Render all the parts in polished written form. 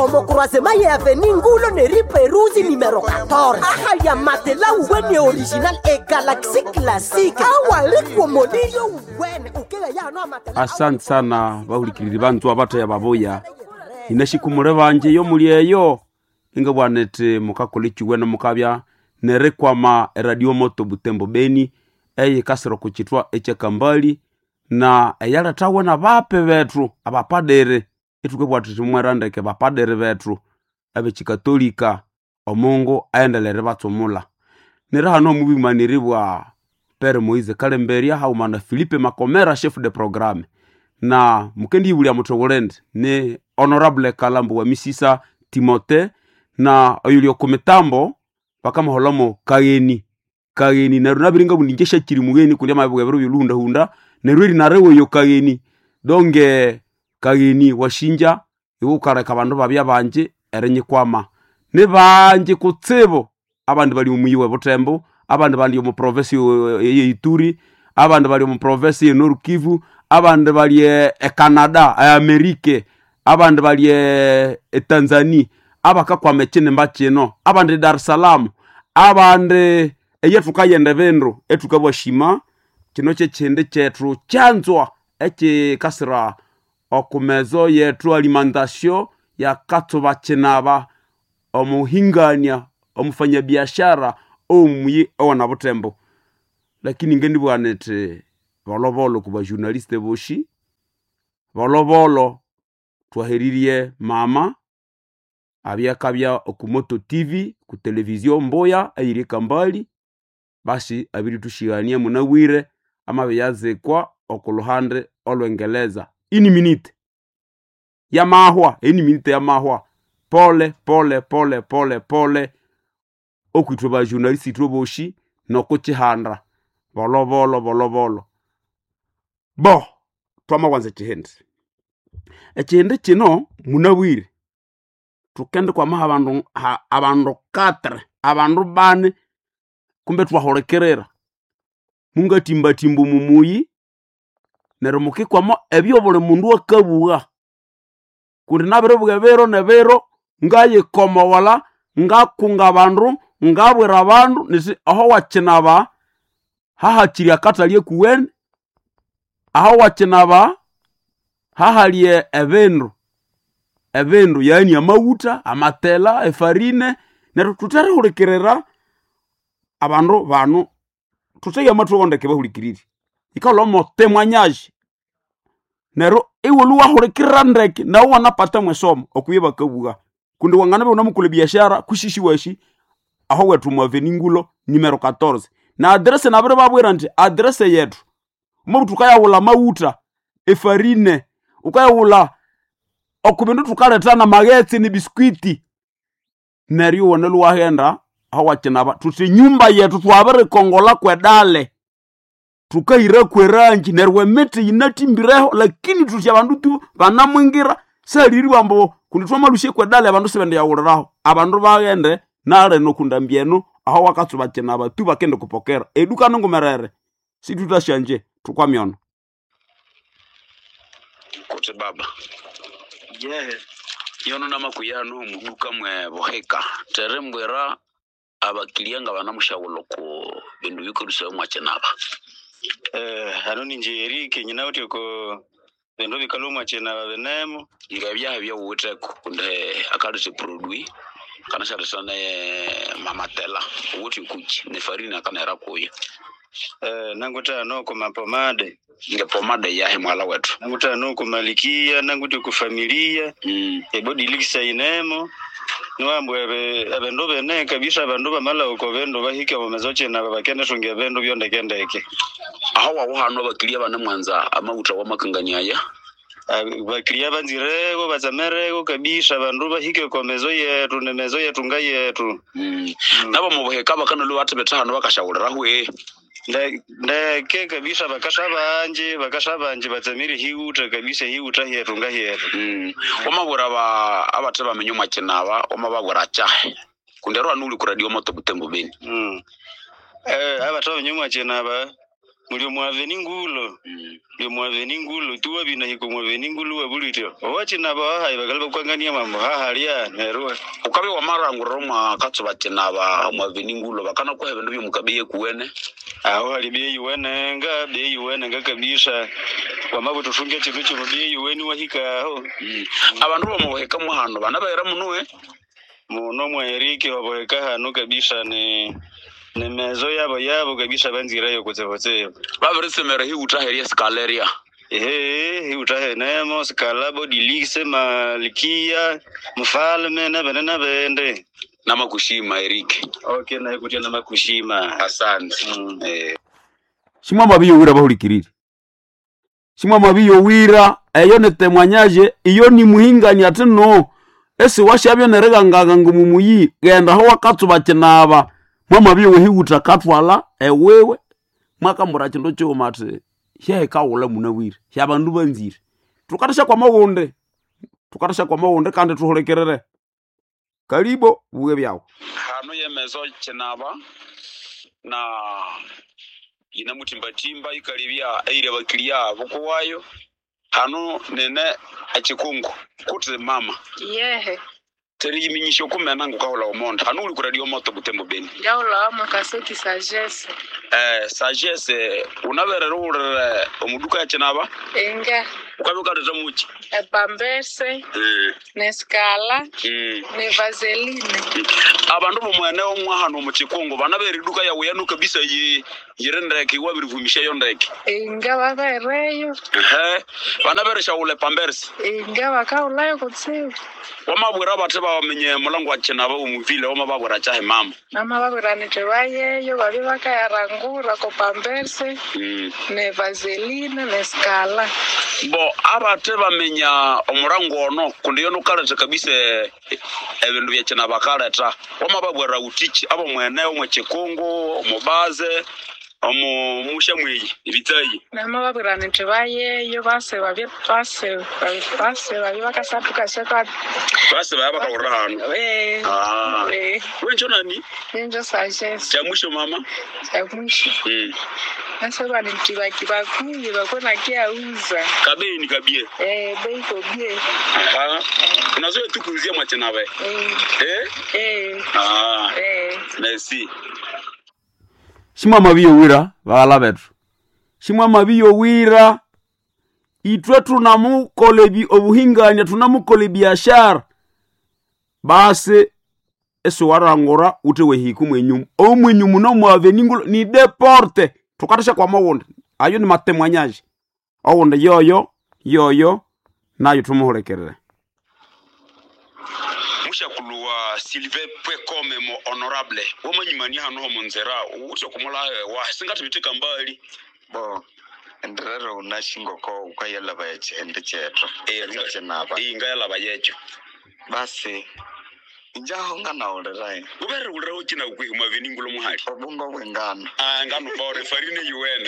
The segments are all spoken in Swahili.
Omokurasema ya Veningulo neri Peruzi numero 14. Aha ya matela uwene original e Galaxy Classic. Awa liko modilio uwene. Ukega ya no matela. Asante sana bahulikiriri bantu abata ya baboya. Inashikumure banje yo mulieyo. Inga bwanete mukakolechi wena mukabya nerekwama Radio Moto Butembo Beni. Eye kasero kuchitwa eche kambali. Na eyala tawona bape betru abapadere. Etuke bwatiti mwerandeke bapadere betru abe chikatolika omongo aendelere batsomula nera hano mubimaniribwa Pere Moise Kalemberia haumana Philippe Makomera chef de programme na mukendi ibuli mutogolende ne honorable Kalambo wa Misisa Timote na oyulio kometambo bakama holomo kageni na runabiringa bundingesha kiri mugeni kulia mabwebero yuluhunda nerweri narewo yo kageni donge kageni washinja yukareka abantu babya banje erenye kwama ne banje kutsebo abandi bali umuyiwe Butembo abandi bali mu province ye Ituri abandi bali mu province ye Nord Kivu abandi bali Canada Amerike abandi bali Tanzania abaka kwa mechene mbacheno abandi Dar es Salaam abandi eyetukayende bendro etukabwa shima kino chende chetru chanzwa eche kasira okumezo yetu alimentation ya katuba chenaba omuhingania omufanya biashara omuyi ona Butembo lakini ngendi bwanete bolobolo kuba journaliste boshi bolobolo twaheririe mama abyakabya okumoto TV ku televizion mboya ayirika mbali basi abiri tushigania munawire amabeyaze kwa okuluhande olwengeleza ini minute ya mahwa pole okutwa journalist troboshi nokuchihanda bolobolo bo twama kwanza chihende echende chino munawire tukende kwa maha abantu 4 abantu bane kumbe twahorekerera mungatimba timbu mumuyi neromuke kwamo ebyo bole mundu akabuga kundi nabere bwebero nebero ngaye koma wala ngakunga abantu ngabwera abantu nisi aho wakinaba hahakiri akataliye kuwen aho wakinaba hahaliye evendo yani amawuta amatela efarine nero tutare hurekerera abantu banu tuteye amatwondeke bahulikiriri ikalo motemwanyaje nero iwolu wahulikirira ndeke na wanapata mwesomo okuyeba kabuga kundi wangana be unamukule biashara kushishi washi aho wetu mu Veningulo numero 14 na adresse na bere babwera nti adresse yetu mubutu kaya wula mauta efarine ukaya wula okubindu tukaletana magetsi ni biskuiti neri wonelu wahenda aho wakinaba tuti nyumba yetu twabere kongola kwedale tukahira kweranji nerwe mete inatimbireho lakini tuti abantu tu banamwingira saliri bambo kunitwa malushe kwedale abantu sebende yawuriraho abantu bagende nare no kundambieno aho wakatsuba kinaba tu bakende kupokera eduka nongomerere si tutashanje tukwamyono kote baba yono namakuyano muduka mwe boheka terembwera abakilianga banamushawulo ku bindu bikoruso mwacenaba hano ninjeri kenyina uti ko bindu bikalo mwacenaba benemo ngabya bya wuteko kunde akalise produit kana sana mamatela wuti kuchi ne farina kana era kuyo nanguta no ko mapomade nge pomade ya hemala wetu nanguta no ko malikia nanguti ku familia body likisa inemo nwambo abendo bene kabisa abandu bamala uko bendo bahike bamezoche na babakende shonge bendo byondekendeke aho wawo hano bakiriya bana mwanza amauta wa makanganyaya bakiriya banzirego bazamerego kabisa abandu bahike ko mezo yetu ne mezo yetu ngayetu nabo muboheka bakano lo batebeta hano bakashawurira hwe ndeke kabisa bakashabanje bazamiri hiuta kabisa hiuta yetu ngayetu omabura abate bamenyo makinaba omabagura cyahe kundero anuli ku Radio Moto Butembo Beni abate bamenyo makinaba mulio mwaveni ngulo lio mwaveni ngulo tuwa bina hiko mwaveni ngulo wabulityo owachi naba hai bagalba kwangania mambo hahalia nerwa ukabe wa marangu roma katsuba tinaba mwaveni ngulo bakana ko hebendo byo mukabiye kuwene aho alibiye yuwene nga biye yuwene nga kabisa wamabo tufunge chintu cyo biye yuweni wahika aho abantu bamuheka mu hano banabera munuwe muno mwerike waboheka hano kabisa ni mezo yabo kabisa banzirayo kutsevote baberesemera hi utaheria skaleria hi utahenemo skalabo dilise malikia mfalme na bende na makushima Eric. Okay, na ikutia na makushima. Asante. Shimwa mabiyo wira bahulikiriri. Shimwa mabiyo wira eyo netemwanyaje iyo ni muhingani atino ese washabyo nerega ngaga ngumumuyi genda ho wakatsuba kinaba mwa mabiyo wehiuta katwala ewewe mwaka mbura chindo cyo mate hye kawula munawira yabandu banzire tukatasha kwa mawonde kandi tuholekerere karibo buwe byao hano yemezo kinaba na ina mutimbatimba ikalibya aire bakiriya boko wayo hano nene achikungu kuti mama yehe teri yiminyisho kumena ngukaula omonda hano uli ku radio moto Butembo Beni ngaula makaseti sagesse sagesse unaberero urere omuduka ya kinaba enga ukabuka reta muchi pamberse neskala ne vaseline abantu bomwene omwa hano mu Chikongo banabere duka ya weyanu kabisa yirendeke wabirivumisha yondeke enga babereyo banabere shaule pamberse enga bakaulayo kutsibu wamabwera bathe bamenye mulango wa kinaba umuvile wamababwera chahe mama babwera nete bayeyo babi bakayarangura ko pamberse ne vaseline neskala bo abathe bamenya omurango ono kundiyo nukaleta kabisa ebindu bya kinaba kaleta wamababwera utichi abo mwene omwe Chikongo omubaze musha mweyi ibitayi babwera nete bayeyo base babi bakasatuka shaka base baba bakawura hano wenjo nani wenjo sagesse chamusho mama chamusho Nasa bani kibakuye bakona kiauza. Kabeni kabie. Bei kobie. Unazoea tu kuuzia mwachanawe. Merci. Shimwa mabiyo wira bala betu. Shimwa mabiyo wira itwe tunamukolebi obuhinganya tunamukole biashara. Base eso warangora utewe hiku mwenyumu. O mwenyumu no mwaveningulo ni deporte. Tukatasha kwa mawonde. Ayo ni matemwanyaji. Awonde yoyo nayo tumuholekerere. Musha kuluwa Sylvain.com mo honorable. Woma nyimani hano monzera. Ucho kumula wa singati bitika mbali. Bo ndrero unashingo ko ukayela bayeche ende cheto. Naba. Ngayela bayecho. Basi Injaho ngana olerai. Ubere ulera ukina ukuma veningulo muhali. Obungo wengano. Ngano bore farine UN.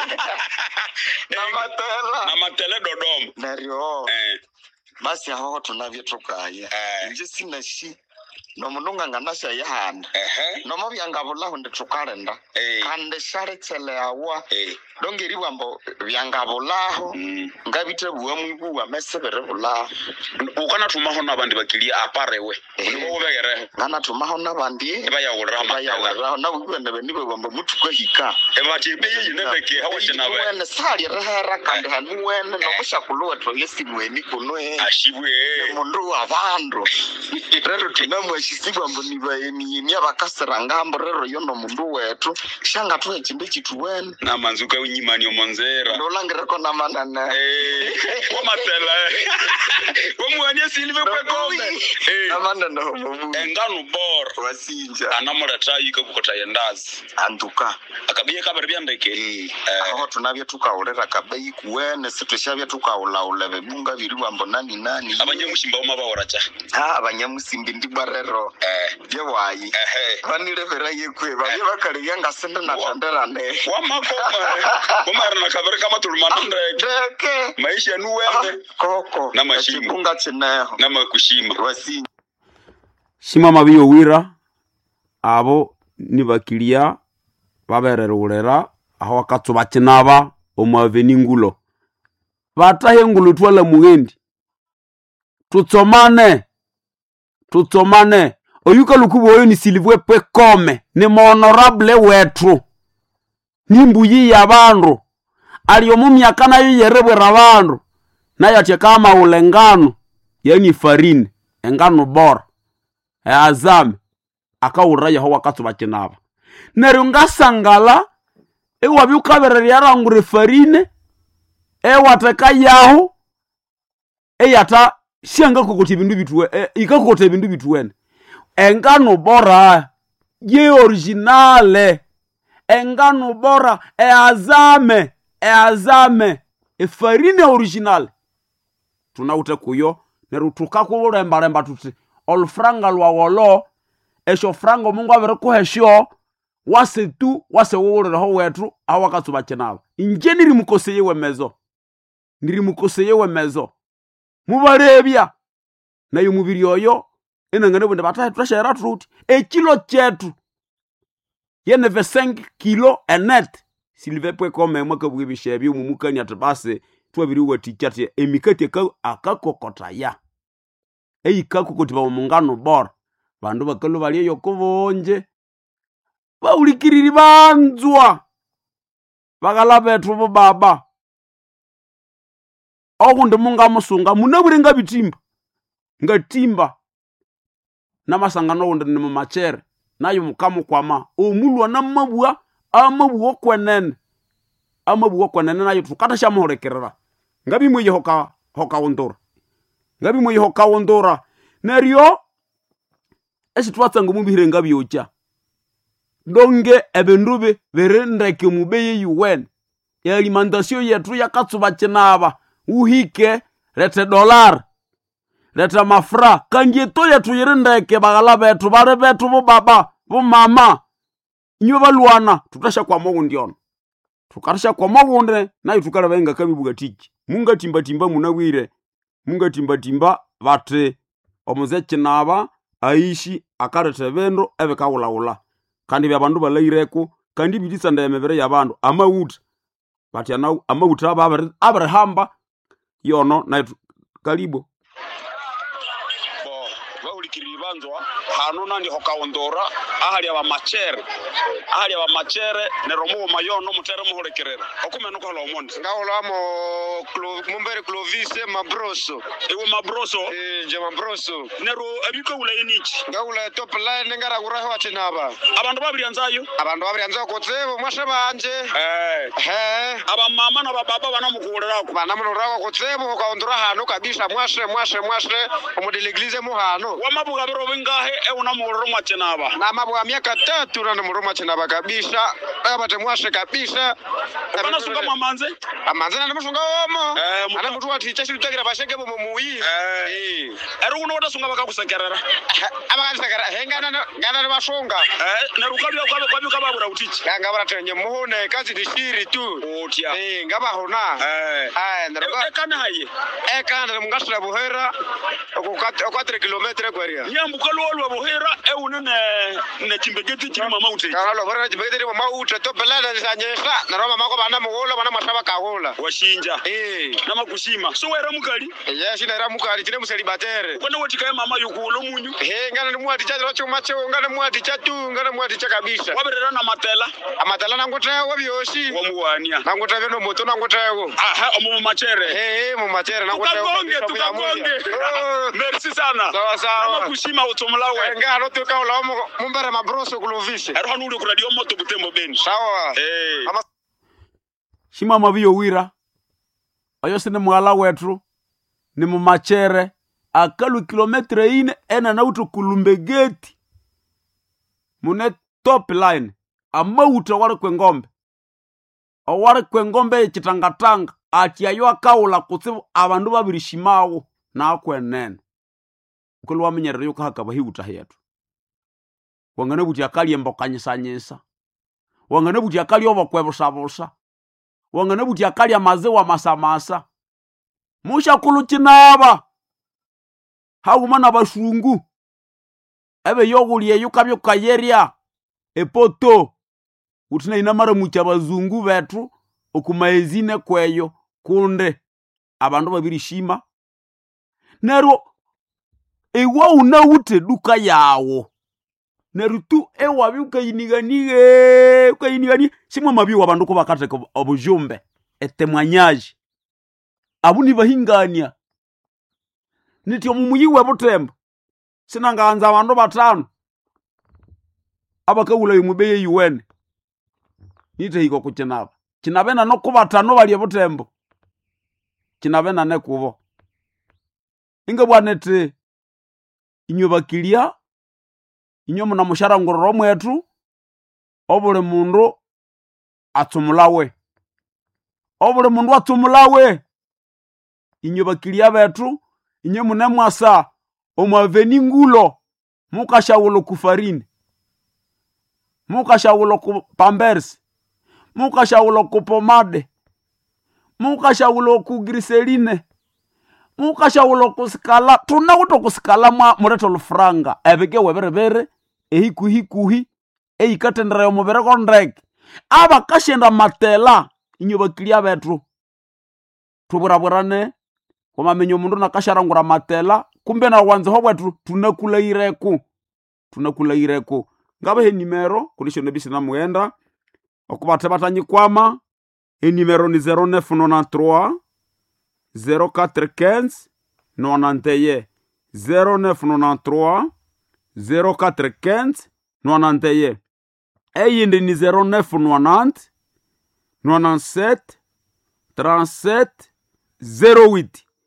Na matele Dodoma. Nario. Basi aho tunavyotokaye. Nje sina shi. No mununga nganasha yahanda. No mobyangabula hunde tukarenda. Kande share chele awa. Dongeri wambo byangabulaho. Ngabite buwamu wa mesebere bula. Ukana tumaho nabandi bakilia aparewe. Uliwo begere. Ngana tumaho nabandi. Bayawura na wende benibe wambo mutukwe hika. Ebati beye yinebeke hawashe nawe. Wende sali rehera kande hanu wende no kushakulowa twagesi mweni kunwe. Ashibwe. Mundu wavando. Rero tunamwe shisigwa mboniba ni abakasera ngambo rero yono mundu wetu shanga tuwe chinde chituwene na manzuka unyimani omonzera nolangire ko namanana wamatela wamwanya Sylvain.com namanana homu engano bor wasinja anamurata yika kukota yendazi anduka akabiye kabari byandeke aho tunabye tukaulera kabeyi kuwene situshabye tukaulaula bebunga biriwa mbonani abanyamushimba omabawora cha abanyamusimbi ndibarero byewayi banire beraye kwe baye bakariya ngasende natanderane wamara na kabari kama tulumana ndeke maisha nuwende koko na mashimbo bunga chineho na makushima wasi shima mabiyo wira abo nibakilia baberera urera aho wakatsuba kinaba omwaveni ngulo batahe ngulo twala mugendi tutsomane oyuka lukubu oyo ni silivwe pwekome ni honorable wetu nimbuyi ya bandu aliyo mu myaka nayo yerebwera bandu nayo atyeka maulengano yani farine engano bora azame akawura yaho wakatsuba kinaba neryo ngasangala ewabyukaberera yarangure farine ewateka yaho eyata shanga kokoti bindu bitwe ikakokota bindu bitwene engano bora ye originale engano bora azame farine originale tunawute kuyo neru tukakulemba tuti olfranga lwawolo esho franga Mungu abere kuhesho wase tu wase wowore ho wetu awakatsuba kinaba inje ndiri mukoseye wemezo mubarebya nayo mubiri oyo enangane bonde batahe twashera truti ekilo chetu yene 5 kilo enet silvepwe kome mwaka bwibishebi umumukani atbase twabiri watichati emikati akakokota ya eyikakokoti ba mungano bora bandu bakalo bali yo kubonje baulikiriri banzwa bagala bethu bo baba okunde munga musunga munaburenga bitimba ngatimba namasangano onde ni machere nayo mukamu kwama omulwa namabua amabuo kwenene nayo tukata shamurekerera ngabi mwe hoka ondora neryo esitwatsango mubihire ngabi ocha donge ebendube berendeke mubeye yuwen ya alimentation yetu yakatsuba kinaba uhike lete dollar leta mafra kangieto yetu yirendeke bagala betu bare betu bo baba bo mama nyo balwana tutasha kwa mogu ndiona tukatasha kwa mogu onde nayo tukarabenga kabibuga tiki munga timba munawire munga timba bate omuze kinaba aishi akarete bendo ebe kawulaula kandi byabandu balayireko kandi bidisa ndemebere yabandu amawuta bati amawuta abrahamba yono na karibu kiribanzwa hano nandi hokaondora ahali aba machere ne romo mayono mutere muhorekerera okumeno ko lomonde ngawolamo mumbere Clovis mabroso ewo mabroso je mabroso nero abiko ula yenichi ngawula top line ngara kuraho atinaba abantu babiryanzayo kotsebo mwasha banje aba mama na baba banamukurera ko banamurora kotsebo hokaondora hano kabisa mwashe omude l'église mu hano mabuga biro bingahe euna muroma chenaba na mabuga miaka 3 na muroma chenaba kabisa abate mwashe kabisa bana sunga mamanze na musunga omo ana mutu waticha shitagira basheke bo muyi eru uno wadasunga bakakusekerera abakasekera ngana bashonga na rukabi kwa babura utichi ngabara tenye muhone kazi dishiri tu otia ngaba hona ndaruka ekana haye ekana mungasira buhera ku 4 km kwaria nyambuka lolwa buhera eunene ne chimbegeti chiri mama uti kana buhera chimbegeti mama uti to belana zanyesha na roma mako bana mugola bana masaba kagola washinja na makushima so wera mukali shina era mukali chine muselibatere kwana woti kaye mama yukulo munyu ngana ni mwati cha rocho macho ngana mwati cha kabisa waberera na amatela nangotewo byoshi wamuwania nangotewo no moto nangotewo omu machere mu machere nangotewo tukagonge merci sana sawa kushima utomulawe ngalo toka ulamu mumbere mabroso kulovishe hano uli ku radio moto Butembo Beni sawa shima mabiyo wira ayo sine mwala wetu ni mu machere akalu kilometre ine ena na uto kulumbegeti mune top line amauta wale kwengombe chitangatanga ati ayo akaula kutsibu abandu babirishimawo na akwenene ukulu wamenyerera yuka hakaba hiuta yetu wangane buti akali embokanyisanyisa wangane buti akali obakwebusabusa wangane buti akali amazewa masamasa musha kulukinaba hagumana bashungu ebe yoguliye yukabyo kayeria epoto utina inamara mucha bazungu betu okumaezine kweyo kunde abandu babirishima nero ewa unaute duka yawo nero tu ewa ukayiniganie simwe mabi wabandu ko bakateka obujumbe etemwanyaji abuni bahingania nityo mumuyiwe Butembo sinanganza abandu batano abakawula yumubeye yuwene nitehiko kuchinaba kinabena no kubatano bali Butembo kinabena ne kubo inga bwanete inyo bakilia inyo muna mushara ngororo mwetu obule mundu atumulawe inyo bakilia betu inyo mune mwasa omwaveni ngulo mukashawulo kufarini mukashawulo ku Pampers mukashawulo ku pomade mukashawulo ku griseline mukashawulo ku skala tunawuto ku skala mureto lufranga ebeke weberebere ehikuhi eikatendera omubere kondrek abakashenda matela inyo bakilia betu tuburaburane komamenyo mundu nakasharangura matela kumbe na wanze hobwetu tunakulaireko ngabe he nimero kulisho nebisi na muenda okubate batanyikwama he nimero ni 0993 0415 91 0993 0415 91 eyindi ni 0990 97 37 08